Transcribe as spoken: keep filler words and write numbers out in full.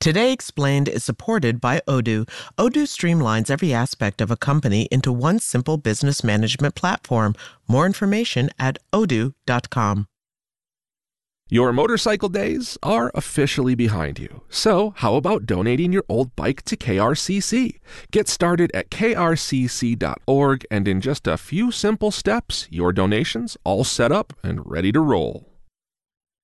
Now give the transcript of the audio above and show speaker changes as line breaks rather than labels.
Today Explained is supported by Odoo. Odoo streamlines every aspect of a company into one simple business management platform. More information at odoo dot com.
Your motorcycle days are officially behind you. So how about donating your old bike to K R C C? Get started at K R C C dot org, and in just a few simple steps, your donation's all set up and ready to roll.